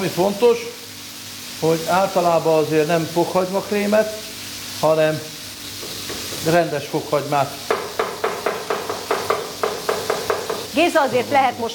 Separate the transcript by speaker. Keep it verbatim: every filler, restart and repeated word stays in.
Speaker 1: Ami fontos, hogy általában azért nem fokhagymakrémet, hanem rendes fokhagymát.
Speaker 2: Géza, azért lehet most